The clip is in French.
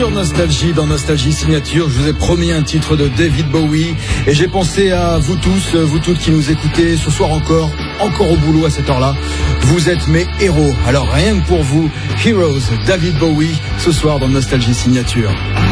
Sur Nostalgie, dans Nostalgie Signature, je vous ai promis un titre de David Bowie et j'ai pensé à vous tous, vous toutes qui nous écoutez ce soir encore au boulot à cette heure-là. Vous êtes mes héros. Alors rien que pour vous, Heroes, David Bowie, ce soir dans Nostalgie Signature.